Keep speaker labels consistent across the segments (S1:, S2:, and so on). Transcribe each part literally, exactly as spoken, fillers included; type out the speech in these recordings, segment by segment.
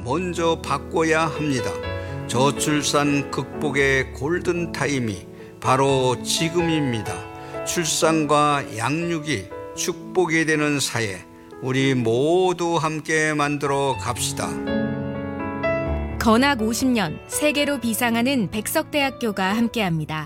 S1: 먼저 바꿔야 합니다. 저출산 극복의 골든타임이 바로 지금입니다. 출산과 양육이 축복이 되는 사회, 우리 모두 함께 만들어 갑시다.
S2: 건학 오십 년 세계로 비상하는 백석대학교가 함께합니다.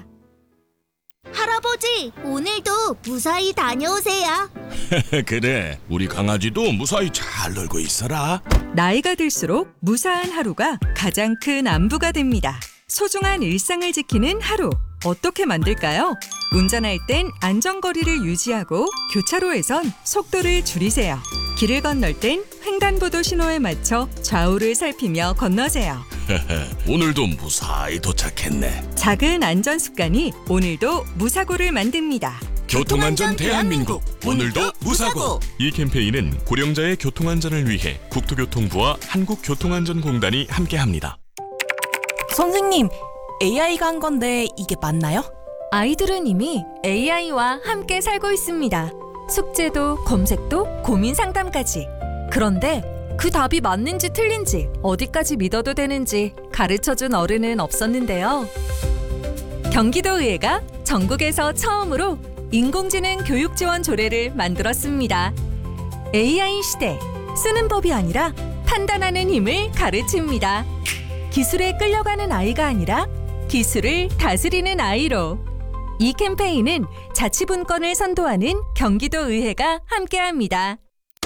S3: 할아버지, 오늘도 무사히 다녀오세요.
S4: 그래, 우리 강아지도 무사히 잘 놀고 있어라.
S5: 나이가 들수록 무사한 하루가 가장 큰 안부가 됩니다. 소중한 일상을 지키는 하루, 어떻게 만들까요? 운전할 땐 안전거리를 유지하고 교차로에선 속도를 줄이세요. 길을 건널 땐 횡단보도 신호에 맞춰 좌우를 살피며 건너세요.
S4: 오늘도 무사히 도착했네.
S5: 작은 안전 습관이 오늘도 무사고를 만듭니다.
S4: 교통안전 대한민국, 오늘도 무사고.
S6: 이 캠페인은 고령자의 교통안전을 위해 국토교통부와 한국교통안전공단이 함께합니다.
S7: 선생님, 에이아이가 한 건데 이게 맞나요?
S2: 아이들은 이미 에이아이와 함께 살고 있습니다. 숙제도 검색도 고민 상담까지. 그런데 그 답이 맞는지 틀린지 어디까지 믿어도 되는지 가르쳐준 어른은 없었는데요. 경기도의회가 전국에서 처음으로 인공지능 교육 지원 조례를 만들었습니다. 에이아이 시대, 쓰는 법이 아니라 판단하는 힘을 가르칩니다. 기술에 끌려가는 아이가 아니라 기술을 다스리는 아이로. 이 캠페인은 자치분권을 선도하는 경기도의회가 함께합니다.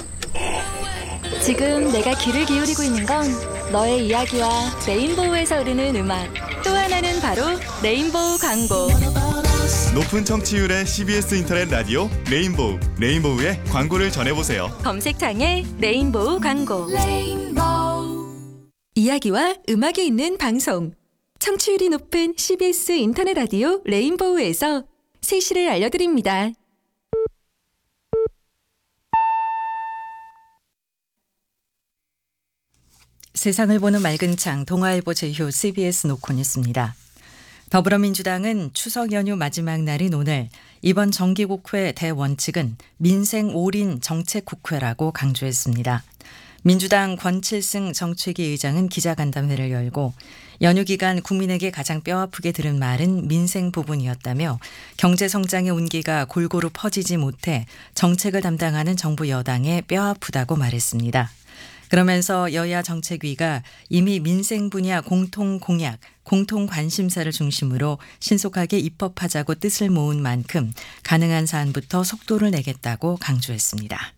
S8: 지금 내가 귀를 기울이고 있는 건 너의 이야기와 레인보우에서 흐르는 음악, 또 하나는 바로 레인보우 광고.
S9: 높은 청취율의 씨비에스 인터넷 라디오 레인보우, 레인보우의 광고를 전해보세요.
S8: 검색창에 레인보우 광고. 레인보우.
S5: 이야기와 음악이 있는 방송. 청취율이 높은 씨비에스 인터넷 라디오 레인보우에서 세시를 알려드립니다.
S10: 세상을 보는 맑은 창 동아일보 제휴 씨비에스 노코 뉴스입니다. 더불어민주당은 추석 연휴 마지막 날인 오늘 이번 정기국회 대원칙은 민생 올인 정책국회라고 강조했습니다. 민주당 권칠승 정책위 의장은 기자간담회를 열고 연휴 기간 국민에게 가장 뼈아프게 들은 말은 민생 부분이었다며 경제성장의 온기가 골고루 퍼지지 못해 정책을 담당하는 정부 여당에 뼈아프다고 말했습니다. 그러면서 여야 정책위가 이미 민생 분야 공통 공약, 공통 관심사를 중심으로 신속하게 입법하자고 뜻을 모은 만큼 가능한 사안부터 속도를 내겠다고 강조했습니다.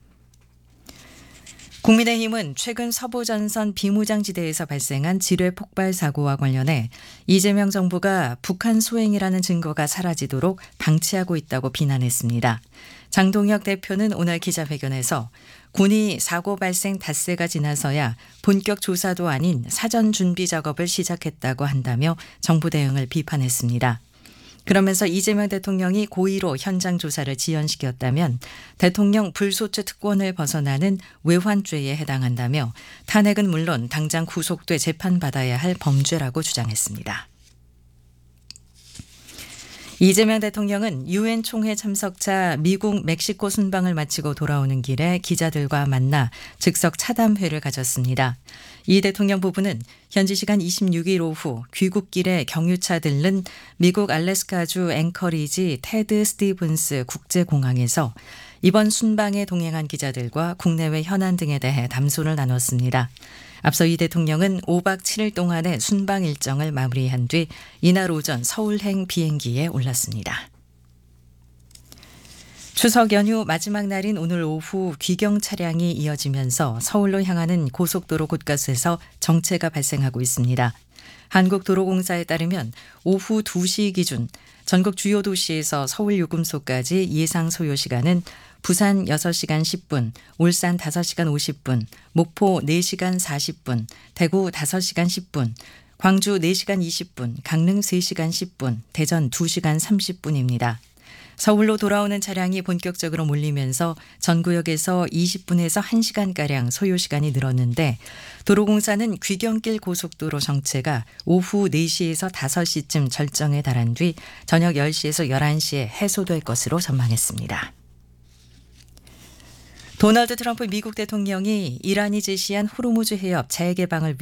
S10: 국민의힘은 최근 서부전선 비무장지대에서 발생한 지뢰 폭발 사고와 관련해 이재명 정부가 북한 소행이라는 증거가 사라지도록 방치하고 있다고 비난했습니다. 장동혁 대표는 오늘 기자회견에서 군이 사고 발생 닷새가 지나서야 본격 조사도 아닌 사전 준비 작업을 시작했다고 한다며 정부 대응을 비판했습니다. 그러면서 이재명 대통령이 고의로 현장 조사를 지연시켰다면 대통령 불소추 특권을 벗어나는 외환죄에 해당한다며 탄핵은 물론 당장 구속돼 재판받아야 할 범죄라고 주장했습니다. 이재명 대통령은 유엔 총회 참석차 미국 멕시코 순방을 마치고 돌아오는 길에 기자들과 만나 즉석 차담회를 가졌습니다. 이 대통령 부부는 현지 시간 이십육 일 오후 귀국길에 경유차 들른 미국 알래스카주 앵커리지 테드 스티븐스 국제공항에서 이번 순방에 동행한 기자들과 국내외 현안 등에 대해 담소를 나눴습니다. 앞서 이 대통령은 오박 칠일 동안의 순방 일정을 마무리한 뒤 이날 오전 서울행 비행기에 올랐습니다. 추석 연휴 마지막 날인 오늘 오후 귀경 차량이 이어지면서 서울로 향하는 고속도로 곳곳에서 정체가 발생하고 있습니다. 한국도로공사에 따르면 오후 두 시 기준 전국 주요 도시에서 서울 요금소까지 예상 소요 시간은 부산 여섯 시간 십 분, 울산 다섯 시간 오십 분, 목포 네 시간 사십 분, 대구 다섯 시간 십 분, 광주 네 시간 이십 분, 강릉 세 시간 십 분, 대전 두 시간 삼십 분입니다. 서울로 돌아오는 차량이 본격적으로 몰리면서 전 구역에서 이십 분에서 한 시간가량 소요시간이 늘었는데 도로공사는 귀경길 고속도로 정체가 오후 네 시에서 다섯 시쯤 절정에 달한 뒤 저녁 열 시에서 열한 시에 해소될 것으로 전망했습니다. 도널드 트럼프 미국 대통령이 이란이 제시한 호르무즈 해협 재개방을